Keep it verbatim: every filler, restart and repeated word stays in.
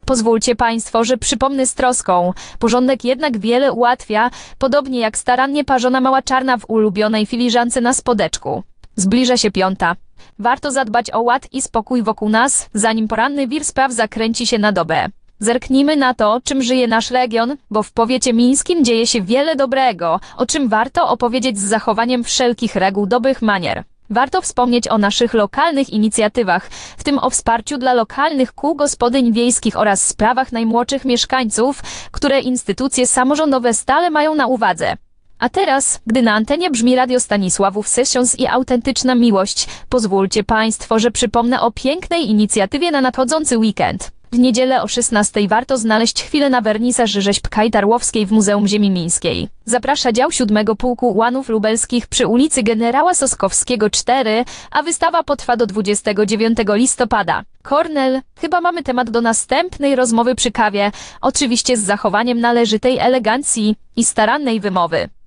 Pozwólcie Państwo, że przypomnę z troską. Porządek jednak wiele ułatwia, podobnie jak starannie parzona mała czarna w ulubionej filiżance na spodeczku. Zbliża się piąta. Warto zadbać o ład i spokój wokół nas, zanim poranny wir spraw zakręci się na dobę. Zerknijmy na to, czym żyje nasz region, bo w powiecie mińskim dzieje się wiele dobrego, o czym warto opowiedzieć z zachowaniem wszelkich reguł dobrych manier. Warto wspomnieć o naszych lokalnych inicjatywach, w tym o wsparciu dla lokalnych kół gospodyń wiejskich oraz sprawach najmłodszych mieszkańców, które instytucje samorządowe stale mają na uwadze. A teraz, gdy na antenie brzmi Radio Stanisławów Sessions i Autentyczna Miłość, pozwólcie Państwo, że przypomnę o pięknej inicjatywie na nadchodzący weekend. W niedzielę o szesnastej warto znaleźć chwilę na wernisaż rzeźb Kajtarłowskiej w Muzeum Ziemi Mińskiej. Zaprasza dział siódmego Pułku Ułanów Lubelskich przy ulicy Generała Soskowskiego cztery, a wystawa potrwa do dwudziestego dziewiątego listopada. Kornel, chyba mamy temat do następnej rozmowy przy kawie, oczywiście z zachowaniem należytej elegancji i starannej wymowy.